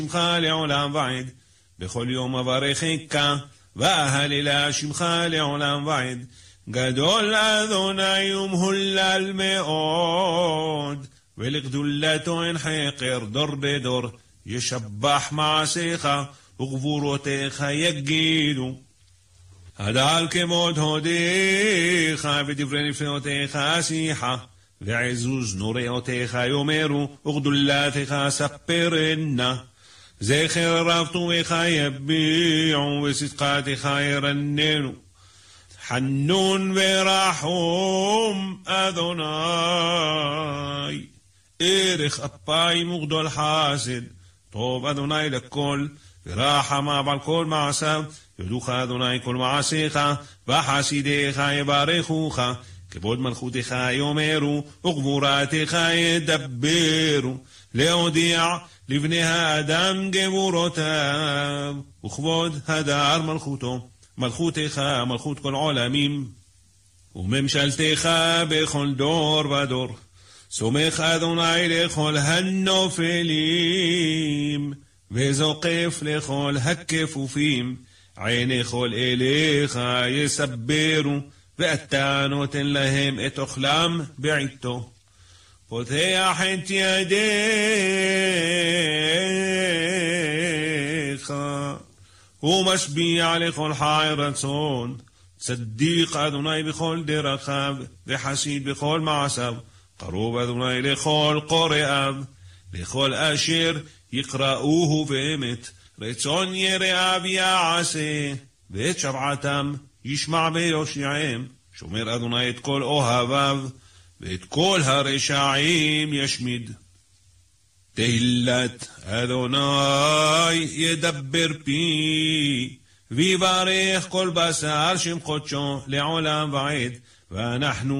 שמך לעולם ועד, בכל יום אברכך, ואהללה שמך לעולם ועד. גדול אדוני ומהולל מאוד, ולגדולתו אין חקר דור בדור. ישבח מעשיך וגבורותיך יגידו. הדל כמוד הודיך ודברי נפלאותיך עשיחה, ועזוז נוראותיך יאמרו וגדולתך ספרנה. זכר רב טובך יביעו וצדקתך ירננו. חנון ורחום אדוני, ערך אפיים וגדול חסד. טוב אדוני לכל ורחמיו על כל מעשיו. יודוך אדוני כל מעשיך וחסידיך יברכוך. כבוד מלכותך יאמרו וגבורתך ידברו. להודיע לבני האדם גבורותיו, וכבוד הדר מלכותו. מלכותך מלכות כל עולמים, וממשלתך בכל דור ודור. סומך אדוני לכל הנופלים, וזוקף לכל הכפופים. עיני כל אליך יסברו, ואתה נותן להם את אוכלם בעיתו. פותח את ידיך, ומשביע לכל חי רצון. צדיק אדוני בכל דרכיו, וחסיד בכל מעשיו. קרוב אדוני לכל קוראיו, לכל אשר יקראוהו באמת. רצון יראיו יעשה, ואת שבעתם ישמע ביושיעם. שומר אדוני את כל אוהביו, ואת כל הרשעים ישמיד. תהילת אדוני ידבר פי, ויברך כל בשר שם קודשו לעולם ועד. ואנחנו